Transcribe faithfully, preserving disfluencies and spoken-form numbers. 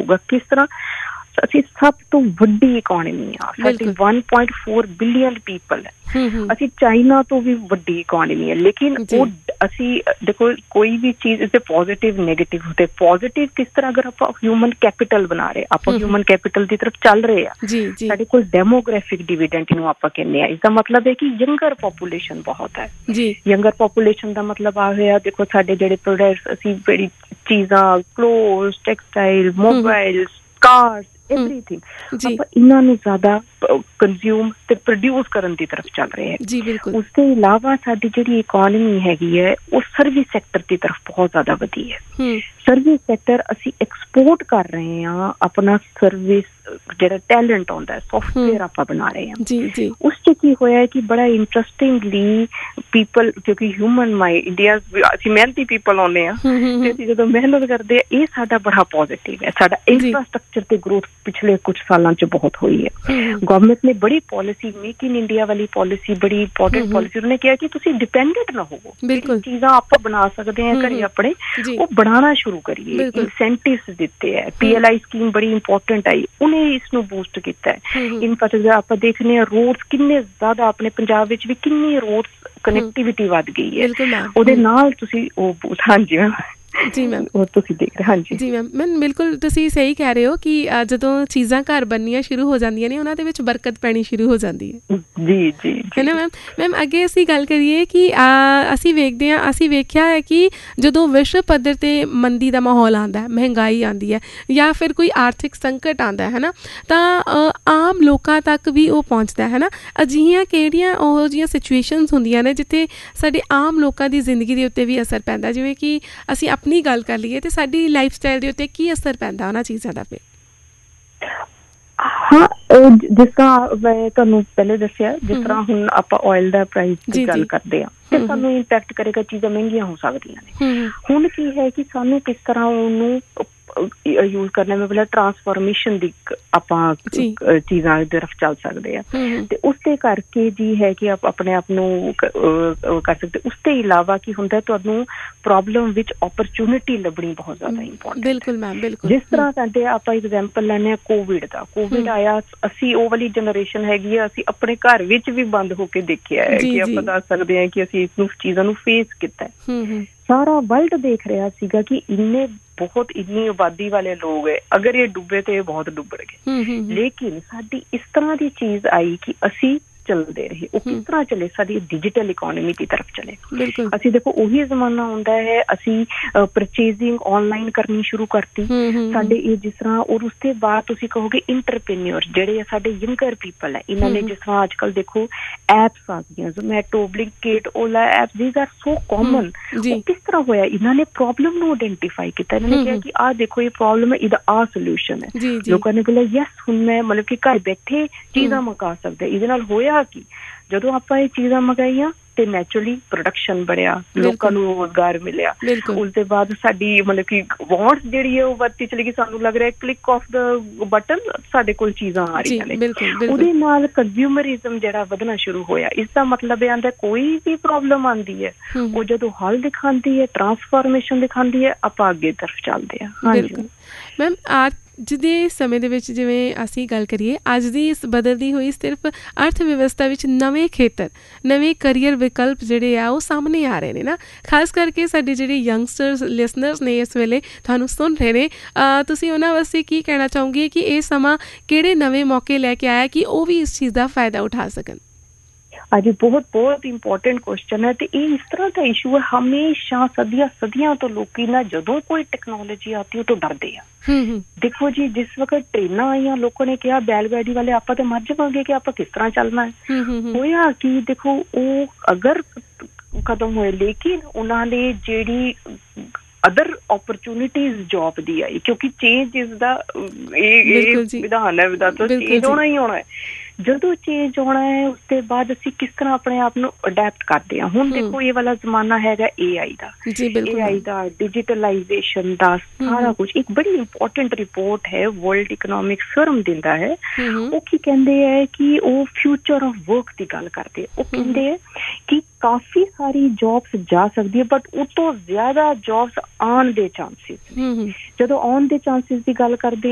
ਹੋਊਗਾ। ਕਿਸ ਤਰ੍ਹਾਂ? ਅਸੀਂ ਸਭ ਤੋਂ ਵੱਡੀ ਇਕੋਨਮੀ ਆ, ਸਾਡੀ one point four billion people ਹੈ। ਅਸੀਂ ਚਾਈਨਾ ਤੋਂ ਵੀ ਵੱਡੀ ਇਕੋਨਮੀ ਹੈ, ਲੇਕਿਨ ਉਹ ਅਸੀਂ ਦੇਖੋ ਕੋਈ ਵੀ ਚੀਜ਼ ਇਸਦੇ ਪੋਜ਼ੀਟਿਵ ਨੈਗੇਟਿਵ ਹੁੰਦੇ। ਪੋਜ਼ੀਟਿਵ ਕਿਸ ਤਰ੍ਹਾਂ? ਅਗਰ ਆਪਾਂ ਹਿਊਮਨ ਕੈਪੀਟਲ ਬਣਾ ਰਹੇ, ਆਪਾਂ ਹਿਊਮਨ ਕੈਪੀਟਲ ਦੀ ਤਰਫ ਚੱਲ ਰਹੇ ਆ, ਸਾਡੇ ਕੋਲ ਡੈਮੋਗ੍ਰਾਫਿਕ ਡਿਵੀਡੈਂਟ ਨੂੰ ਆਪਾਂ ਕਹਿੰਦੇ ਆ। ਇਸਦਾ ਮਤਲਬ ਹੈ ਕਿ ਯੰਗਰ ਪੋਪੂਲੇਸ਼ਨ ਬਹੁਤ ਹੈ। ਯੰਗਰ ਪੋਪੂਲੇਸ਼ਨ ਦਾ ਮਤਲਬ ਆ ਹੋਇਆ, ਦੇਖੋ ਸਾਡੇ ਜਿਹੜੇ ਪ੍ਰੋਡਕਟਸ, ਅਸੀਂ ਜਿਹੜੀ ਚੀਜ਼ਾਂ, cloth, textile, mobile, cars, everything, ਆਪਾਂ ਇਹਨਾਂ ਨੂੰ ਜ਼ਿਆਦਾ ਕੰਜ਼ਿਊਮ ਤੇ ਪ੍ਰੋਡਿਊਸ ਕਰਨ ਦੀ ਤਰਫ ਚੱਲ ਰਹੇ ਹੈ। ਉਸ ਤੋਂ ਇਲਾਵਾ ਸਾਡੀ ਜਿਹੜੀ ਇਕੋਨਮੀ ਹੈਗੀ ਹੈ ਉਹ ਸਰਵਿਸ ਸੈਕਟਰ ਦੀ ਤਰਫ ਬਹੁਤ ਜ਼ਿਆਦਾ ਵਧੀ ਹੈ। ਸਰਵਿਸ ਸੈਕਟਰ ਅਸੀਂ ਐਕਸਪੋਰਟ ਕਰ ਰਹੇ ਹਾਂ, ਆਪਣਾ ਸਰਵਿਸ ਜਿਹੜਾ ਟੈਲੈਂਟ ਆਉਂਦਾ, ਸੌਫਟਵੇਅਰ ਆਪਾਂ ਬਣਾ ਰਹੇ ਹਾਂ। ਉਸ 'ਚ ਕੀ ਹੋਇਆ ਕਿ ਬੜਾ ਇੰਟਰਸਟਿੰਗਲੀ ਪੀਪਲ, ਕਿਉਂਕਿ ਹਿਊਮਨ ਮਾਈਂਡ ਇੰਡੀਆ, ਅਸੀਂ ਮਿਹਨਤੀ ਪੀਪਲ ਆਉਂਦੇ ਹਾਂ ਤੇ ਅਸੀਂ ਜਦੋਂ ਮਿਹਨਤ ਕਰਦੇ ਹਾਂ, ਇਹ ਸਾਡਾ ਬੜਾ ਪੋਜ਼ਿਟਿਵ ਹੈ। ਸਾਡਾ ਇੰਫਰਾਸਟਰਕਚਰ ਤੇ ਗਰੋਥ ਪਿਛਲੇ ਕੁਛ ਸਾਲਾਂ 'ਚ ਬਹੁਤ ਹੋਈ ਹੈ। ਗਵਰਨਮੈਂਟ ਨੇ ਬੜੀ ਪੋਲਿਸੀ, ਮੇਕ ਇਨ ਇੰਡੀਆ ਵਾਲੀ ਪੋਲਿਸੀ, ਬੜੀ ਇੰਪੋਰਟੈਂਟ ਪੋਲਿਸੀ, ਉਹਨੇ ਕਿਹਾ ਕਿ ਤੁਸੀਂ ਡਿਪੈਂਡੈਂਟ ਨਾ ਹੋਵੋ, ਚੀਜ਼ਾਂ ਆਪਾਂ ਬਣਾ ਸਕਦੇ ਹਾਂ ਘਰੇ ਆਪਣੇ, ਉਹ ਬਣਾਉਣਾ ਸ਼ੁਰੂ ਕਰੀਏ। ਇਨਸੈਂਟਿਵਸ ਦਿੱਤੇ ਹੈ, ਪੀ ਐਲ ਆਈ ਸਕੀਮ ਬੜੀ ਇੰਪੋਰਟੈਂਟ ਆਈ, ਉਹਨੇ ਇਸਨੂੰ ਬੂਸਟ ਕੀਤਾ ਹੈ। ਇਨਫੈਕਟ ਆਪਾਂ ਦੇਖਦੇ ਹਾਂ ਰੋਡਸ ਕਿੰਨੇ ਜ਼ਿਆਦਾ, ਆਪਣੇ ਪੰਜਾਬ ਵਿੱਚ ਵੀ ਕਿੰਨੀ ਰੋਡਸ ਕਨੈਕਟੀਵਿਟੀ ਵੱਧ ਗਈ ਹੈ ਉਹਦੇ ਨਾਲ। ਤੁਸੀਂ ਉਹ ਹਾਂਜੀ ਮੈਮ ਜੀ ਮੈਮ, ਉਹ ਤੁਸੀਂ ਦੇਖ ਰਹੇ। ਹਾਂਜੀ ਜੀ ਮੈਮ, ਮੈਮ ਬਿਲਕੁਲ ਤੁਸੀਂ ਸਹੀ ਕਹਿ ਰਹੇ ਹੋ ਕਿ ਜਦੋਂ ਚੀਜ਼ਾਂ ਘਰ ਬਣਨੀਆਂ ਸ਼ੁਰੂ ਹੋ ਜਾਂਦੀਆਂ ਨੇ, ਉਹਨਾਂ ਦੇ ਵਿੱਚ ਬਰਕਤ ਪੈਣੀ ਸ਼ੁਰੂ ਹੋ ਜਾਂਦੀ ਹੈ। ਜੀ ਜੀ ਹੈ ਨਾ ਮੈਮ। ਮੈਮ ਅੱਗੇ ਅਸੀਂ ਗੱਲ ਕਰੀਏ ਕਿ ਅਸੀਂ ਵੇਖਦੇ ਹਾਂ, ਅਸੀਂ ਵੇਖਿਆ ਹੈ ਕਿ ਜਦੋਂ ਵਿਸ਼ਵ ਪੱਧਰ 'ਤੇ ਮੰਦੀ ਦਾ ਮਾਹੌਲ ਆਉਂਦਾ, ਮਹਿੰਗਾਈ ਆਉਂਦੀ ਹੈ ਜਾਂ ਫਿਰ ਕੋਈ ਆਰਥਿਕ ਸੰਕਟ ਆਉਂਦਾ ਹੈ ਨਾ, ਤਾਂ ਆਮ ਲੋਕਾਂ ਤੱਕ ਵੀ ਉਹ ਪਹੁੰਚਦਾ ਹੈ ਨਾ। ਅਜਿਹੀਆਂ ਕਿਹੜੀਆਂ ਉਹੋ ਜਿਹੀਆਂ ਸਿਚੁਏਸ਼ਨਸ ਹੁੰਦੀਆਂ ਨੇ ਜਿੱਥੇ ਸਾਡੇ ਆਮ ਲੋਕਾਂ ਦੀ ਜ਼ਿੰਦਗੀ ਦੇ ਉੱਤੇ ਵੀ ਅਸਰ ਪੈਂਦਾ? ਜਿਵੇਂ ਕਿ ਅਸੀਂ ਆਪਣੀ ਗੱਲ ਕਰ ਲਈਏ ਤੇ ਸਾਡੀ ਲਾਈਫ ਸਟਾਈਲ ਦੇ ਉੱਤੇ ਕੀ ਅਸਰ ਪੈਂਦਾ ਉਹਨਾਂ ਚੀਜ਼ਾਂ ਦਾ? ਫਿਰ ਹਾਂ, ਜਿਸ ਤਰ੍ਹਾਂ ਮੈਂ ਤੁਹਾਨੂੰ ਪਹਿਲੇ ਦੱਸਿਆ, ਜਿਸ ਤਰ੍ਹਾਂ ਹੁਣ ਆਪਾਂ ਆਇਲ ਦਾ ਪ੍ਰਾਈਸ ਦੀ ਗੱਲ ਕਰਦੇ ਹਾਂ ਤੇ ਸਾਨੂੰ ਇੰਪੈਕਟ ਕਰੇਗਾ, ਚੀਜ਼ਾਂ ਮਹਿੰਗੀਆਂ ਹੋ ਸਕਦੀਆਂ ਨੇ। ਹੁਣ ਕੀ ਹੈ ਕਿ ਸਾਨੂੰ ਕਿਸ ਤਰ੍ਹਾਂ ਉਹਨੂੰ ਯੂਜ਼ ਕਰਨਾ, ਮੈਂ ਪਹਿਲਾਂ ਟਰਾਂਸਫੋਰਮੇਸ਼ਨ ਦੀ ਆਪਾਂ ਚੀਜ਼ਾਂ ਦੀ ਤਰਫ ਚੱਲ ਸਕਦੇ ਆ ਤੇ ਉਸਦੇ ਕਰਕੇ ਜੀ ਹੈ ਕਿ ਆਪ ਆਪਣੇ ਆਪ ਨੂੰ ਕਰ ਸਕਦੇ। ਉਸ ਤੋਂ ਇਲਾਵਾ ਕੀ ਹੁੰਦਾ, ਤੁਹਾਨੂੰ ਪ੍ਰੋਬਲਮ ਵਿੱਚ ਓਪਰਚੁਨਿਟੀ ਲੱਭਣੀ ਬਹੁਤ ਜ਼ਿਆਦਾ ਇੰਪੋਰਟੈਂਟ। ਬਿਲਕੁਲ ਮੈਮ, ਬਿਲਕੁਲ। ਜਿਸ ਤਰ੍ਹਾਂ ਸਾਡੇ ਆਪਾਂ ਐਗਜ਼ਾਮਪਲ ਲੈਂਦੇ ਹਾਂ ਕੋਵਿਡ ਦਾ, ਕੋਵਿਡ ਆਇਆ, ਅਸੀਂ ਉਹ ਵਾਲੀ ਜਨਰੇਸ਼ਨ ਹੈਗੀ ਆ, ਅਸੀਂ ਆਪਣੇ ਘਰ ਵਿੱਚ ਵੀ ਬੰਦ ਹੋ ਕੇ ਦੇਖਿਆ ਹੈ ਕਿ ਆਪਾਂ ਦੱਸ ਸਕਦੇ ਹਾਂ ਕਿ ਅਸੀਂ ਇਸ ਚੀਜ਼ਾਂ ਨੂੰ ਫੇਸ ਕੀਤਾ। ਸਾਰਾ ਵਰਲਡ ਦੇਖ ਰਿਹਾ ਸੀਗਾ ਕਿ ਇੰਨੇ ਬਹੁਤ ਇੰਨੀ ਆਬਾਦੀ ਵਾਲੇ ਲੋਕ ਹੈ, ਅਗਰ ਇਹ ਡੁੱਬੇ ਤੇ ਇਹ ਬਹੁਤ ਡੁੱਬਣਗੇ। ਲੇਕਿਨ ਸਾਡੀ ਇਸ ਤਰ੍ਹਾਂ ਦੀ ਚੀਜ਼ ਆਈ ਕਿ ਅਸੀਂ ਚੱਲਦੇ ਰਹੇ। ਉਹ ਕਿਸ ਤਰ੍ਹਾਂ ਚੱਲੇ? ਸਾਡੀ ਡਿਜੀਟਲ ਇਕੋਨਮੀ ਦੀ ਤਰਫ ਚਲੇ। ਅਸੀਂ ਦੇਖੋ ਉਹੀ ਜ਼ਮਾਨਾ ਹੁੰਦਾ ਹੈ, ਅਸੀਂ ਪਰਚੇਜ਼ਿੰਗ ਆਨਲਾਈਨ ਕਰਨੀ ਸ਼ੁਰੂ ਕਰਤੀ ਸਾਡੇ ਇਹ ਜਿਸ ਤਰ੍ਹਾਂ। ਔਰ ਉਸ ਤੋਂ ਬਾਅਦ ਤੁਸੀਂ ਕਹੋਗੇ ਇੰਟਰਪ੍ਰੀਨਿਓਰ ਜਿਹੜੇ ਸਾਡੇ ਯੰਗਰ ਪੀਪਲ ਹੈ, ਇਹਨਾਂ ਨੇ ਜਿਸ ਤਰ੍ਹਾਂ ਅੱਜ ਕੱਲ੍ਹ ਦੇਖੋ ਐਪਸ ਆ ਗਈਆਂ, Zomato, Blinkit, Ola app, these are so common. ਉਹ ਕਿਸ ਤਰ੍ਹਾਂ ਹੋਇਆ? ਇਹਨਾਂ ਨੇ ਪ੍ਰੋਬਲਮ ਨੂੰ ਆਇਡੈਂਟੀਫਾਈ ਕੀਤਾ। ਇਹਨਾਂ ਨੇ ਕਿਹਾ ਕਿ ਆਹ ਦੇਖੋ ਇਹ ਪ੍ਰੋਬਲਮ ਹੈ, ਇਹਦਾ ਆਹ ਸੋਲਿਊਸ਼ਨ ਹੈ। ਲੋਕਾਂ ਨੇ ਬੋਲਿਆ ਯੈਸ, ਹੁਣ ਮੈਂ ਮਤਲਬ ਕਿ ਘਰ ਬੈਠੇ ਚੀਜ਼ਾਂ ਮੰਗਾ ਸਕਦੇ। ਇਹਦੇ ਨਾਲ ਹੋਇਆ ਕਿ ਜਦੋਂ ਆਪਾਂ ਇਹ ਚੀਜ਼ਾਂ ਮੰਗਾਈਆਂ ਤੇ ਨੈਚੁਰਲੀ ਪ੍ਰੋਡਕਸ਼ਨ ਬਣਿਆ, ਲੋਕਾਂ ਨੂੰ ਰੁਜ਼ਗਾਰ ਮਿਲਿਆ। ਉਸਦੇ ਬਾਅਦ ਸਾਡੀ ਮਤਲਬ ਕਿ ਵਾਂਟਸ ਜਿਹੜੀ ਹੈ ਉਹ ਵੱਧਦੀ ਚਲੀ ਗਈ। ਸਾਨੂੰ ਲੱਗ ਰਿਹਾ ਕਲਿੱਕ ਆਫ ਦਾ ਬਟਨ ਸਾਡੇ ਕੋਲ ਚੀਜ਼ਾਂ ਆ ਰਹੀਆਂ ਨੇ। ਉਹਦੇ ਨਾਲ ਕੰਜ਼ਿਊਮਰਿਜ਼ਮ ਜਿਹੜਾ ਵਧਣਾ ਸ਼ੁਰੂ ਹੋਇਆ। ਇਸਦਾ ਮਤਲਬ ਇਹ ਆਉਂਦਾ ਕੋਈ ਵੀ ਪ੍ਰੋਬਲਮ ਆਉਂਦੀ ਹੈ ਉਹ ਜਦੋਂ ਹੱਲ ਦਿਖਾਉਂਦੀ ਹੈ, ਟਰਾਂਸਫੋਰਮੇਸ਼ਨ ਦਿਖਾਉਂਦੀ ਹੈ, ਆਪਾਂ ਅੱਗੇ ਤਰਫ ਚੱਲਦੇ ਹਾਂ। ਹਾਂਜੀ ਮੈਮ, ਅੱਜ ਦੇ ਸਮੇਂ ਦੇ ਵਿੱਚ ਜਿਵੇਂ ਅਸੀਂ ਗੱਲ ਕਰੀਏ, ਅੱਜ ਦੀ ਇਸ ਬਦਲਦੀ ਹੋਈ ਸਿਰਫ ਅਰਥ ਵਿਵਸਥਾ ਵਿੱਚ ਨਵੇਂ ਖੇਤਰ, ਨਵੇਂ ਕਰੀਅਰ ਵਿਕਲਪ ਜਿਹੜੇ ਆ ਉਹ ਸਾਹਮਣੇ ਆ ਰਹੇ ਨੇ ਨਾ। ਖਾਸ ਕਰਕੇ ਸਾਡੇ ਜਿਹੜੇ ਯੰਗਸਟਰਸ ਲਿਸਨਰਸ ਨੇ ਇਸ ਵੇਲੇ ਤੁਹਾਨੂੰ ਸੁਣ ਰਹੇ ਨੇ, ਤੁਸੀਂ ਉਹਨਾਂ ਵਾਸਤੇ ਕੀ ਕਹਿਣਾ ਚਾਹੋਗੇ ਕਿ ਇਹ ਸਮਾਂ ਕਿਹੜੇ ਨਵੇਂ ਮੌਕੇ ਲੈ ਕੇ ਆਇਆ ਕਿ ਉਹ ਵੀ ਇਸ ਚੀਜ਼ ਦਾ ਫਾਇਦਾ ਉਠਾ ਸਕਣ? ਅੱਜ ਬਹੁਤ ਬਹੁਤ ਇੰਪੋਰਟੈਂਟ ਕੁਐਸਚਨ ਹੈ ਤੇ ਇਹ ਇਸ ਤਰ੍ਹਾਂ ਦਾ ਇਸ਼ੂ ਹੈ। ਹਮੇਸ਼ਾ ਸਦੀਆਂ ਸਦੀਆਂ ਤੋਂ ਲੋਕੀ ਨਾ ਜਦੋਂ ਕੋਈ ਟੈਕਨੋਲੋਜੀ ਆਤੀ ਉਹ ਤੋਂ ਡਰਦੇ ਆ। ਦੇਖੋ ਜੀ, ਜਿਸ ਵਕਤ ਟ੍ਰੇਨਾਂ ਆਈਆਂ ਲੋਕਾਂ ਨੇ ਕਿਹਾ ਬੈਲ ਗੱਡੀ ਵਾਲੇ ਆਪਾਂ ਤੇ ਮਰ ਜਾਵਾਂਗੇ ਕਿ ਆਪਾਂ ਕਿਸ ਤਰ੍ਹਾਂ ਚੱਲਣਾ ਹੈ। ਹੋਇਆ ਕਿ ਦੇਖੋ ਉਹ ਅਗਰ ਖਤਮ ਹੋਏ, ਲੇਕਿਨ ਉਹਨਾਂ ਨੇ ਜਿਹੜੀ ਅਦਰ ਓਪਰਚੁਨਿਟੀਜ਼ ਜੋਬ ਦੀ ਆਈ, ਕਿਉਂਕਿ ਚੇਂਜ ਇਜ਼ ਦਾ ਇਹ ਵਿਧਾਨ ਹੈ, ਵਿਧਾਨ ਚੇਂਜ ਹੋਣਾ ਹੀ ਹੋਣਾ ਹੈ। ਜਦੋਂ ਚੇਂਜ ਆਉਣਾ ਹੈ ਉਸ ਤੋਂ ਬਾਅਦ ਅਸੀਂ ਕਿਸ ਤਰ੍ਹਾਂ ਆਪਣੇ ਆਪ ਨੂੰ ਅਡੈਪਟ ਕਰਦੇ ਹਾਂ। ਹੁਣ ਦੇਖੋ ਇਹ ਵਾਲਾ ਜ਼ਮਾਨਾ ਹੈਗਾ ਏ ਆਈ ਦਾ, ਏ ਆਈ ਦਾ, ਡਿਜੀਟਲਾਈਜ਼ੇਸ਼ਨ ਦਾ, ਸਾਰਾ ਕੁਛ। ਇੱਕ ਬੜੀ ਇੰਪੋਰਟੈਂਟ ਰਿਪੋਰਟ ਹੈ ਵਰਲਡ ਇਕਨੋਮਿਕ ਫੋਰਮ ਦਿੰਦਾ ਹੈ। ਉਹ ਕੀ ਕਹਿੰਦੇ ਹੈ ਕਿ ਉਹ ਫਿਊਚਰ ਆਫ ਵਰਕ ਦੀ ਗੱਲ ਕਰਦੇ। ਉਹ ਕਹਿੰਦੇ ਹੈ ਕਿ ਕਾਫੀ ਸਾਰੀ ਜੋਬਸ ਜਾ ਸਕਦੀ ਹੈ ਬਟ ਉਹ ਤੋਂ ਜ਼ਿਆਦਾ ਜੋਬਸ ਆਉਣ ਦੇ ਚਾਂਸਿਸ। ਜਦੋਂ ਆਉਣ ਦੇ ਚਾਂਸਿਸ ਦੀ ਗੱਲ ਕਰਦੇ